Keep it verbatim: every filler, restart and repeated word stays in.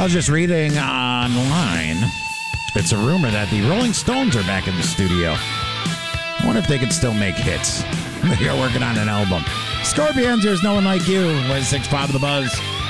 I was just reading online. It's a rumor that the Rolling Stones are back in the studio. I wonder if they could still make hits. They are working on an album. Scorpions, There's No One Like You. one six five of the Buzz.